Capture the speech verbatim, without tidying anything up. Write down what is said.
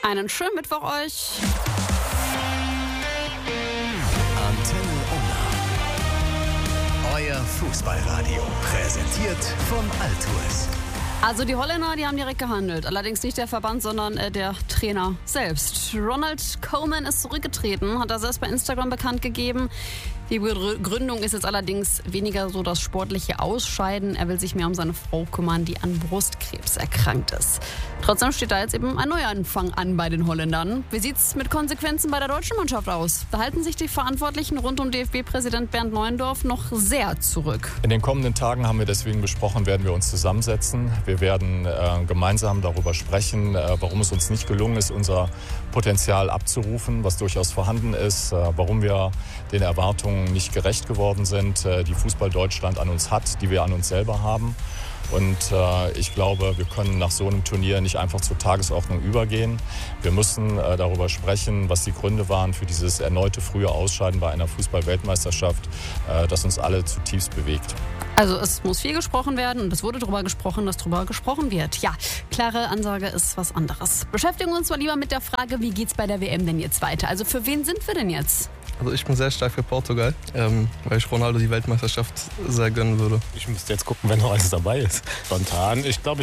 Einen schönen Mittwoch euch. Antenne Unna. Euer Fußballradio. Präsentiert von Altues. Also die Holländer, die haben direkt gehandelt. Allerdings nicht der Verband, sondern äh, der Trainer selbst. Ronald Koeman ist zurückgetreten, hat er selbst bei Instagram bekannt gegeben. Die Begründung ist jetzt allerdings weniger so das sportliche Ausscheiden. Er will sich mehr um seine Frau kümmern, die an Brustkrebs erkrankt ist. Trotzdem steht da jetzt eben ein Neuanfang an bei den Holländern. Wie sieht's mit Konsequenzen bei der deutschen Mannschaft aus? Da halten sich die Verantwortlichen rund um D F B-Präsident Bernd Neuendorf noch sehr zurück. In den kommenden Tagen haben wir deswegen besprochen, werden wir uns zusammensetzen. Wir werden äh, gemeinsam darüber sprechen, äh, warum es uns nicht gelungen ist, unser Potenzial abzurufen, was durchaus vorhanden ist, äh, warum wir den Erwartungen nicht gerecht geworden sind, die Fußball Deutschland an uns hat, die wir an uns selber haben. Und äh, ich glaube, wir können nach so einem Turnier nicht einfach zur Tagesordnung übergehen. Wir müssen äh, darüber sprechen, was die Gründe waren für dieses erneute frühe Ausscheiden bei einer Fußball-Weltmeisterschaft, äh, das uns alle zutiefst bewegt. Also es muss viel gesprochen werden und es wurde darüber gesprochen, dass darüber gesprochen wird. Ja, klare Ansage ist was anderes. Beschäftigen wir uns mal lieber mit der Frage, wie geht's bei der W M denn jetzt weiter? Also für wen sind wir denn jetzt? Also ich bin sehr stark für Portugal, ähm, weil ich Ronaldo die Weltmeisterschaft sehr gönnen würde. Ich müsste jetzt gucken, wenn noch alles dabei ist. Spontan, ich glaube, ich